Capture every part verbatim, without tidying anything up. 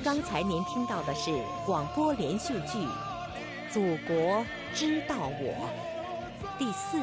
刚才您听到的是广播连续剧《祖国知道我》第四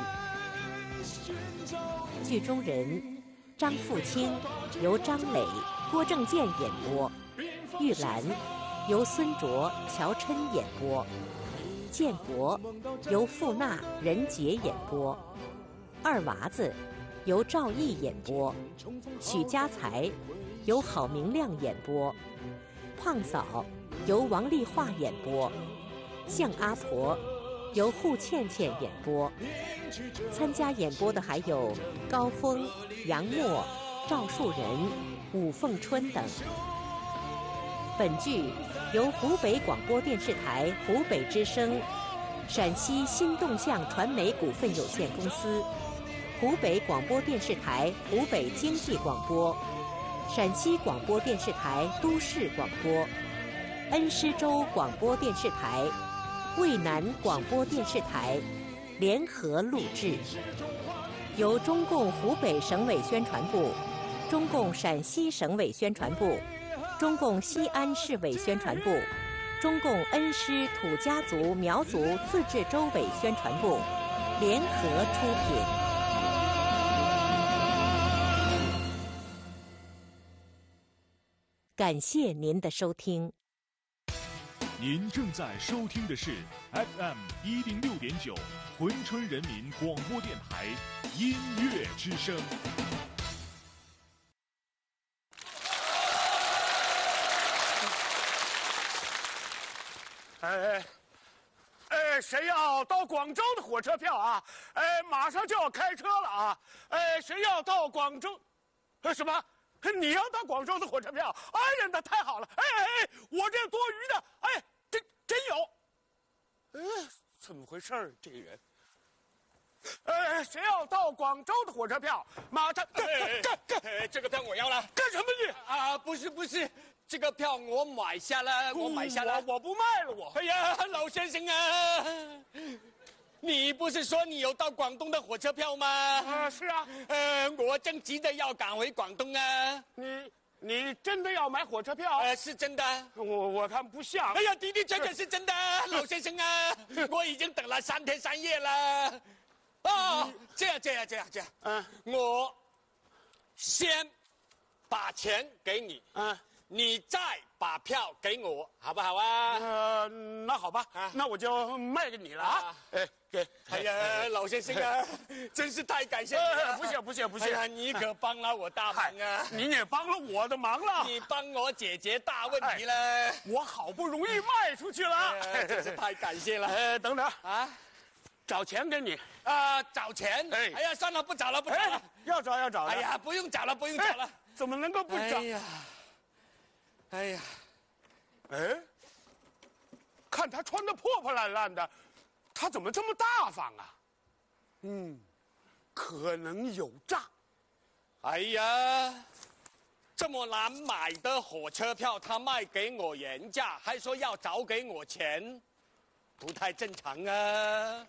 集，剧中人张富清由张磊、郭正健演播，玉兰由孙卓、乔琛演播，建国由傅娜、任杰演播，二娃子由赵毅演播，许家才由郝明亮演播，胖嫂由王丽华演播，向阿婆由户倩倩演播。参加演播的还有高峰、杨默、赵树人、武凤春等。本剧由湖北广播电视台湖北之声、陕西新动向传媒股份有限公司、湖北广播电视台湖北经济广播、陕西广播电视台都市广播、恩施州广播电视台、渭南广播电视台联合录制，由中共湖北省委宣传部、中共陕西省委宣传部、中共西安市委宣传部、中共恩施土家族苗族自治州委宣传部联合出品。感谢您的收听。 您正在收听的是 F M 一零六点九珲春人民广播电台音乐之声。 哎，哎，谁要到广州的火车票啊？哎，马上就要开车了啊！哎，谁要到广州？呃，什么？你要到广州的火车票？哎呀，那太好了！哎哎哎，我这多余的，哎，真真有。哎，怎么回事儿？这个人。呃，谁要到广州的火车票？马上干干干！ 哎，这个票我要了。 干什么你？ 啊，不是不是，这个票我买下了，我买下了。 我我不卖了，我。 哎呀，老先生啊，你不是说你有到广东的火车票吗？ 啊，是啊。 呃，我正急着要赶回广东啊。 你你真的要买火车票？ 呃，是真的。 我我看不像。 哎呀，的的确确是真的，老先生啊，我已经等了三天三夜了。哦，这样这样这样这样，嗯，我先把钱给你，嗯，你再把票给我，好不好啊？ 呃，那好吧，啊、那我就卖给你了啊！哎，给， 哎呀，老先生啊，真是太感谢你了！ 呃、不谢不谢不谢！ 哎呀，你可帮了我大忙啊！ 你也帮了我的忙了， 你帮我解决大问题了。 哎、我好不容易卖出去了， 哎、真是太感谢了。 哎，等等啊！ 找钱给你啊、呃！找钱？ 哎， 哎呀，算了，不找了，不找了。 哎、要找要找的。 哎呀，不用找了，不用找了。哎、 怎么能够不找？ 哎呀，哎呀， 哎，看他穿的破破烂烂的，他怎么这么大方啊？嗯，可能有诈。 哎呀，这么难买的火车票，他卖给我原价，还说要找给我钱，不太正常啊。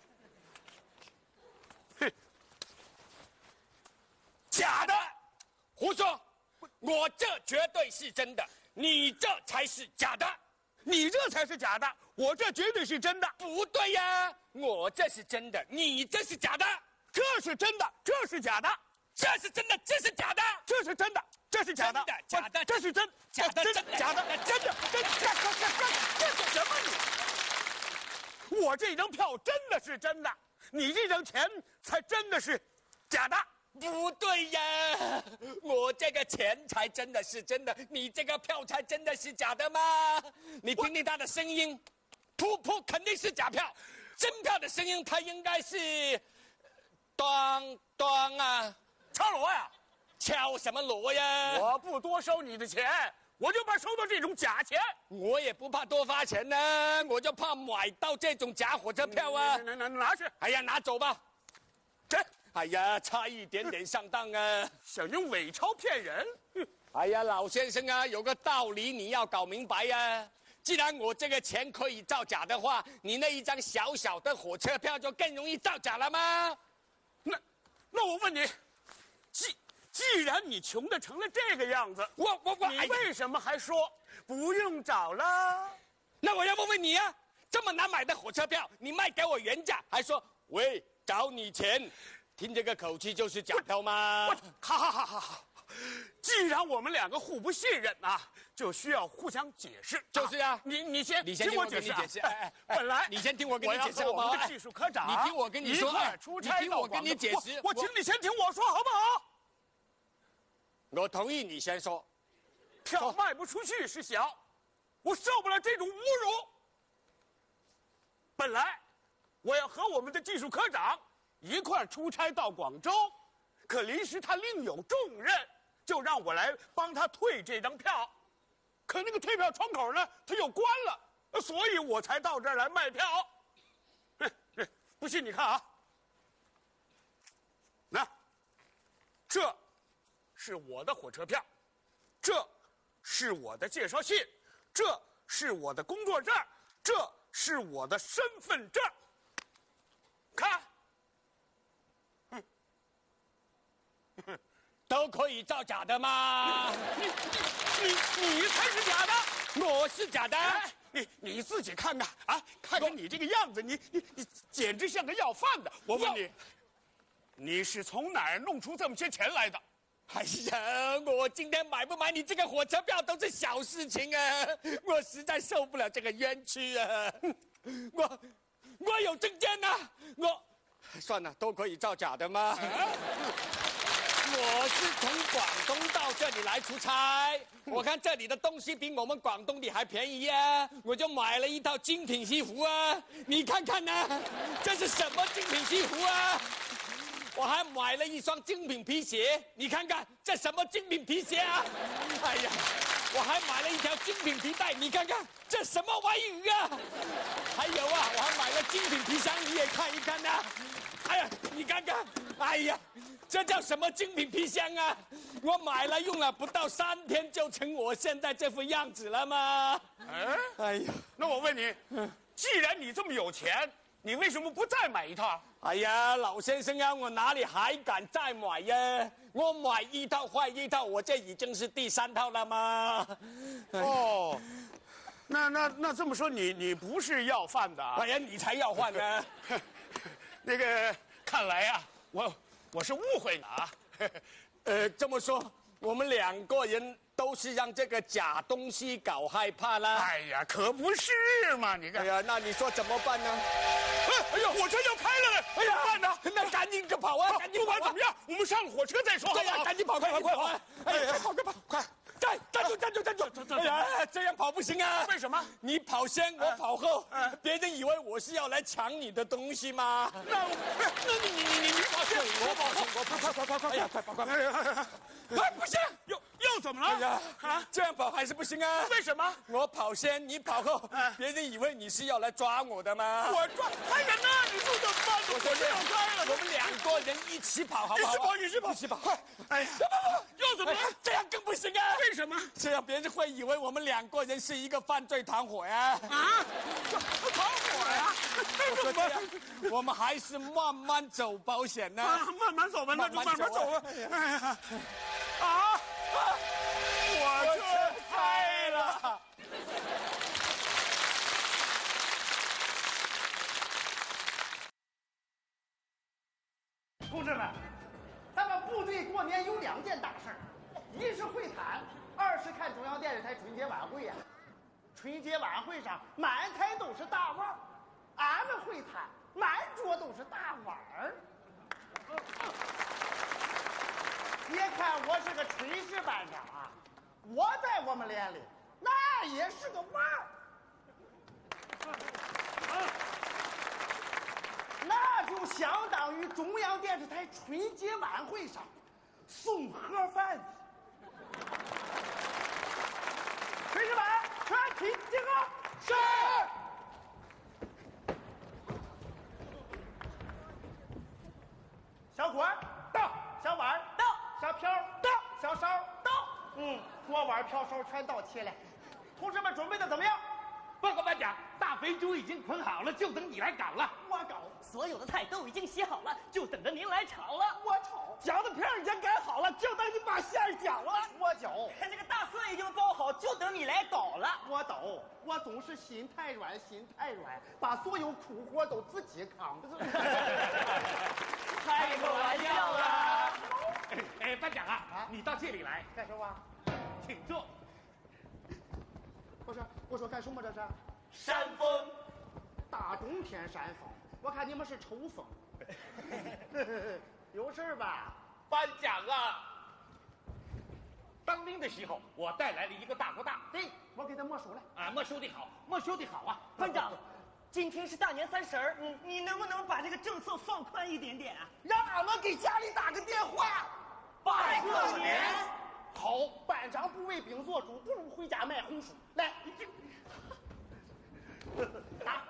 假的，胡说！我这绝对是真的，你这才是假的， 你这才是假的，我这绝对是真的。 不对呀，我这是真的，你这是假的， 这是真的，这是假的， 这是真的，这是假的， 这是真的，这是假的， 假的， 这是真， 假的，真的，假的，真的，真干干干干，这是什么你？我这张票真的是真的，你这张钱才真的是假的。 不对呀，我这个钱才真的是真的，你这个票才真的是假的吗？你听听他的声音，噗噗肯定是假票，真票的声音它应该是当当啊， 敲锣呀， 敲什么锣呀？ 我不多收你的钱，我就怕收到这种假钱。 我也不怕多花钱呢，我就怕买到这种假火车票啊！ 拿拿拿去！ 哎呀，拿走吧。 这， 哎呀，差一点点上当啊！ 想用伪钞骗人？ 哎呀，老先生啊，有个道理你要搞明白呀。既然我这个钱可以造假的话，你那一张小小的火车票就更容易造假了吗？ 那，那我问你，既既然你穷的成了这个样子， 我我我， 你为什么还说不用找了？ 那我要问问你啊，这么难买的火车票，你卖给我原价，还说喂找你钱，听这个口气就是假票吗？ 好好好好好，既然我们两个互不信任啊，就需要互相解释。 就是啊， 你你先你先听我解释、啊。 解释。哎哎， 本来你先听我跟你解释好不好？ 我的技术科长， 你听我跟你说， 一块出差你听我跟你解释。 我, 我请你先听我说好不好？ 我同意你先说。 票卖不出去是小，我受不了这种侮辱。本来我要和我们的技术科长一块出差到广州，可临时他另有重任，就让我来帮他退这张票。可那个退票窗口呢，他又关了，所以我才到这儿来卖票。不信你看啊，那这是我的火车票，这是我的介绍信，这是我的工作证，这是我的身份证。看， 都可以造假的吗？ 你你你你才是假的， 我是假的。 哎，你你自己看看啊，看看你这个样子，你你你简直像个要饭的。我问你，你是从哪儿弄出这么些钱来的？ 哎呀，我今天买不买你这个火车票都是小事情啊！我实在受不了这个冤屈啊！我我有证件呐、啊，我算了，都可以造假的吗？啊、我是从广东到这里来出差，我看这里的东西比我们广东的还便宜啊，我就买了一套精品西服啊！你看看呢、啊，这是什么精品西服啊？我还买了一双精品皮鞋，你看看这什么精品皮鞋啊！哎呀，我还买了一条精品皮带，你看看这什么玩意啊！还有啊，我还买了精品皮箱，你也看一看呐、啊！哎呀，你看看，哎呀，这叫什么精品皮箱啊？我买了用了不到三天就成我现在这副样子了吗？ 哎， 哎呀， 那我问你，既然你这么有钱，你为什么不再买一套？ 哎呀，老先生啊，我哪里还敢再买呀？我买一套换一套，我这已经是第三套了吗？ 哦，那那那这么说，你你不是要饭的啊？ 哎呀，你才要换呢！ 那个，看来呀、啊，我我是误会了啊。 呃，这么说，我们两个人都是让这个假东西搞害怕啦。 哎呀，可不是嘛！你看， 哎呀，那你说怎么办呢？ 哎呀，火车要开了嘞！哎呀，怎么办呢？ 那赶紧就跑啊！赶紧不管怎么样，我们上火车再说。 哎呀，赶紧跑，快快快跑！哎呀，快跑快跑，快！站站住站住站住！哎呀，这样跑不行啊！ 为什么？ 你跑先，我跑后，别人以为我是要来抢你的东西吗？ 那那你你你你跑先，我跑后，我跑快快快快！ 哎呀，快跑快！ 哎呀， 哎，不行！ 又又怎么了？ 哎呀，啊，这样跑还是不行啊！ 为什么？ 我跑先，你跑后，别人以为你是要来抓我的吗？ 我抓还人呢？你说怎么办？ 我火车要开了， 我们两个人一起跑，好不好？ 一起跑，一起跑， 一起跑，快！ 哎呀，又怎么了？ 这样更不行啊！ 为什么？ 这样别人会以为我们两个人是一个犯罪团伙呀！ 啊，团伙呀？ 我说这样，我们还是慢慢走保险呢。 啊，慢慢走吧，那就慢慢走吧。哎呀，啊，火车开了。 同志们，咱们部队过年有两件大事儿，一是会谈，二是看中央电视台春节晚会呀、啊。春节晚会上满台都是大腕儿，俺们会谈满桌都是大碗儿。别看我是个炊事班长啊，我在我们连里那也是个腕儿。那就相当于中央电视台春节晚会上送盒饭的。炊事班全体集合。是。小锅到，小碗到，小瓢到，小勺到。嗯，锅碗瓢勺全到齐了。同志们准备的怎么样？ 报告班长，大肥猪已经捆好了，就等你来搞了。 我搞。 所有的菜都已经洗好了，就等着您来炒了。 我炒， 饺子皮儿已经擀好了，就等你把馅儿搅了。 我搅， 这个大蒜已经包好，就等你来捣了。 我捣，我总是心太软，心太软，把所有苦活都自己扛。 开个玩笑啦！ 哎，班长啊， 啊你到这里来， 干什么？ 请坐。 我说，我说干什么这是？ 扇风。 大冬天扇风，我看你们是抽风。有事吧？ 班长啊，当兵的时候我带来了一个大哥大， 对，我给他没收了。 啊，没收的好，没收的好啊。 班长，今天是大年三十儿，你你能不能把这个政策放宽一点点啊？ 让俺们给家里打个电话， 拜个年。 好，班长不为兵做主，不如回家卖红薯。来，打。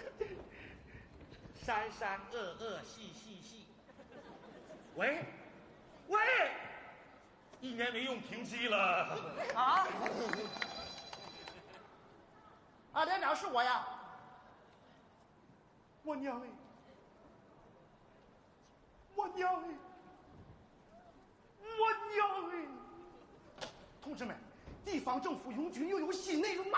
山山恶恶细细细。喂，喂，一年没用停机了。 啊？ 啊，连长是我呀。我娘哎！我娘哎！我娘哎！同志们，地方政府拥军又有新内容，马